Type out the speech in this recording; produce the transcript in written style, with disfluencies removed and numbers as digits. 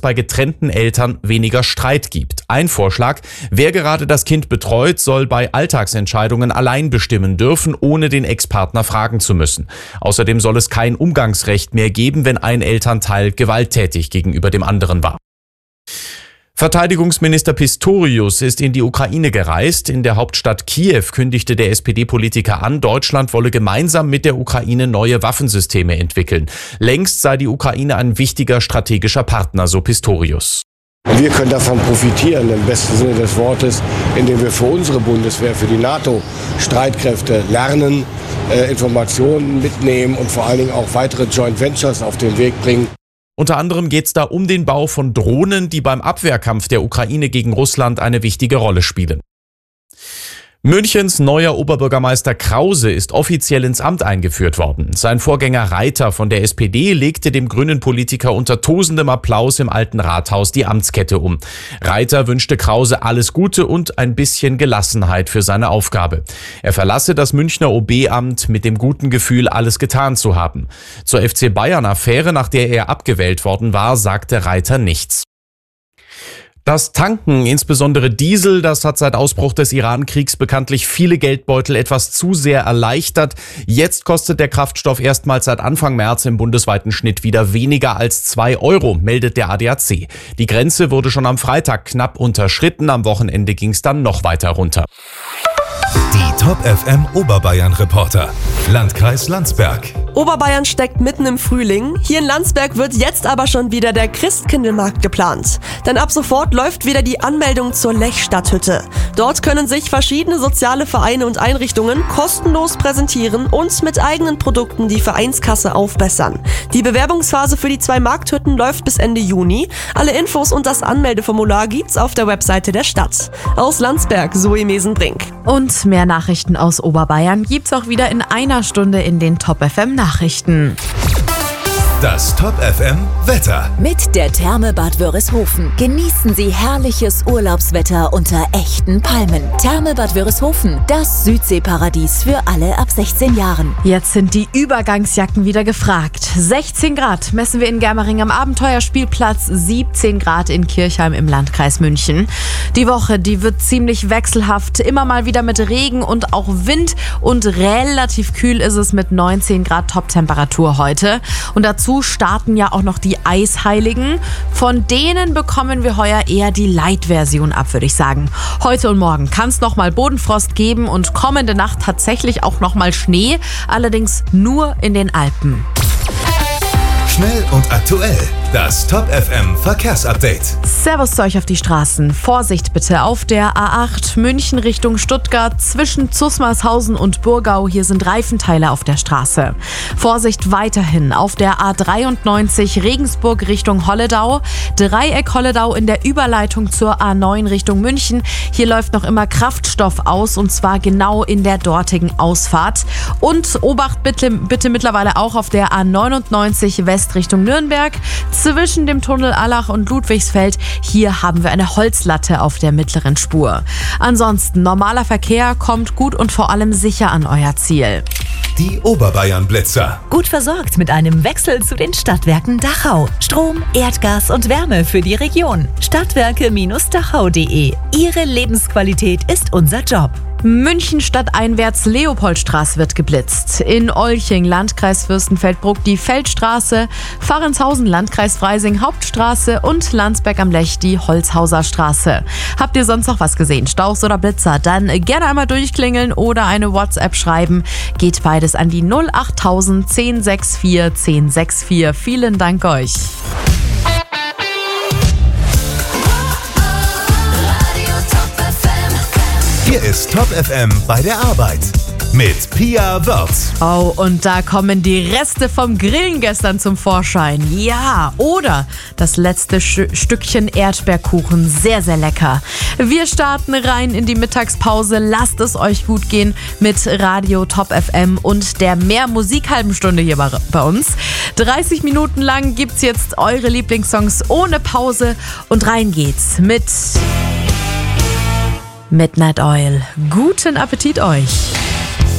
bei getrennten Eltern weniger Streit gibt. Ein Vorschlag: Wer gerade das Kind betreut, soll bei Alltagsentscheidungen allein bestimmen dürfen, ohne den Ex-Partner fragen zu müssen. Außerdem soll es kein Umgangsrecht mehr geben, wenn ein Elternteil gewalttätig gegenüber dem anderen war. Verteidigungsminister Pistorius ist in die Ukraine gereist. In der Hauptstadt Kiew kündigte der SPD-Politiker an, Deutschland wolle gemeinsam mit der Ukraine neue Waffensysteme entwickeln. Längst sei die Ukraine ein wichtiger strategischer Partner, so Pistorius. Wir können davon profitieren, im besten Sinne des Wortes, indem wir für unsere Bundeswehr, für die NATO-Streitkräfte lernen, Informationen mitnehmen und vor allen Dingen auch weitere Joint Ventures auf den Weg bringen. Unter anderem geht es da um den Bau von Drohnen, die beim Abwehrkampf der Ukraine gegen Russland eine wichtige Rolle spielen. Münchens neuer Oberbürgermeister Krause ist offiziell ins Amt eingeführt worden. Sein Vorgänger Reiter von der SPD legte dem grünen Politiker unter tosendem Applaus im Alten Rathaus die Amtskette um. Reiter wünschte Krause alles Gute und ein bisschen Gelassenheit für seine Aufgabe. Er verlasse das Münchner OB-Amt mit dem guten Gefühl, alles getan zu haben. Zur FC Bayern-Affäre, nach der er abgewählt worden war, sagte Reiter nichts. Das Tanken, insbesondere Diesel, das hat seit Ausbruch des Iran-Kriegs bekanntlich viele Geldbeutel etwas zu sehr erleichtert. Jetzt kostet der Kraftstoff erstmals seit Anfang März im bundesweiten Schnitt wieder weniger als 2 €, meldet der ADAC. Die Grenze wurde schon am Freitag knapp unterschritten, am Wochenende ging es dann noch weiter runter. Die Top FM Oberbayern Reporter. Landkreis Landsberg. Oberbayern steckt mitten im Frühling. Hier in Landsberg wird jetzt aber schon wieder der Christkindlmarkt geplant. Denn ab sofort läuft wieder die Anmeldung zur Lechstadthütte. Dort können sich verschiedene soziale Vereine und Einrichtungen kostenlos präsentieren und mit eigenen Produkten die Vereinskasse aufbessern. Die Bewerbungsphase für die 2 Markthütten läuft bis Ende Juni. Alle Infos und das Anmeldeformular gibt's auf der Webseite der Stadt. Aus Landsberg, Zoe Mesenbrink. Und mehr Nachrichten aus Oberbayern gibt's auch wieder in einer Stunde in den Top FM Nachrichten. Das Top FM Wetter. Mit der Therme Bad Wörishofen genießen Sie herrliches Urlaubswetter unter echten Palmen. Therme Bad Wörishofen, das Südseeparadies für alle ab 16 Jahren. Jetzt sind die Übergangsjacken wieder gefragt. 16 Grad messen wir in Germering am Abenteuerspielplatz, 17 Grad in Kirchheim im Landkreis München. Die Woche, die wird ziemlich wechselhaft, immer mal wieder mit Regen und auch Wind und relativ kühl ist es mit 19 Grad Toptemperatur heute. Und dazu starten ja auch noch die Eisheiligen. Von denen bekommen wir heuer eher die Light-Version ab, würde ich sagen. Heute und morgen kann es nochmal Bodenfrost geben und kommende Nacht tatsächlich auch nochmal Schnee, allerdings nur in den Alpen. Schnell und aktuell. Das Top FM Verkehrsupdate. Servus zu euch auf die Straßen. Vorsicht bitte auf der A8 München Richtung Stuttgart zwischen Zusmarshausen und Burgau. Hier sind Reifenteile auf der Straße. Vorsicht weiterhin auf der A93 Regensburg Richtung Holledau. Dreieck Holledau in der Überleitung zur A9 Richtung München. Hier läuft noch immer Kraftstoff aus und zwar genau in der dortigen Ausfahrt. Und Obacht bitte mittlerweile auch auf der A99 West Richtung Nürnberg. Zwischen dem Tunnel Allach und Ludwigsfeld, hier haben wir eine Holzlatte auf der mittleren Spur. Ansonsten, normaler Verkehr kommt gut und vor allem sicher an euer Ziel. Die Oberbayern Blitzer. Gut versorgt mit einem Wechsel zu den Stadtwerken Dachau. Strom, Erdgas und Wärme für die Region. Stadtwerke-dachau.de. Ihre Lebensqualität ist unser Job. München stadteinwärts Leopoldstraße wird geblitzt. In Olching, Landkreis Fürstenfeldbruck, die Feldstraße, Fahrenshausen, Landkreis Freising, Hauptstraße und Landsberg am Lech, die Holzhauser Straße. Habt ihr sonst noch was gesehen? Staus oder Blitzer? Dann gerne einmal durchklingeln oder eine WhatsApp schreiben. Geht beides an die 08000 1064 1064. Vielen Dank euch. Hier ist Top FM bei der Arbeit mit Pia Wörth. Oh, und da kommen die Reste vom Grillen gestern zum Vorschein. Ja, oder das letzte Stückchen Erdbeerkuchen. Sehr, sehr lecker. Wir starten rein in die Mittagspause. Lasst es euch gut gehen mit Radio Top FM und der mehr Musik-Halben-Stunde hier bei uns. 30 Minuten lang gibt's jetzt eure Lieblingssongs ohne Pause und rein geht's mit Midnight Oil. Guten Appetit euch!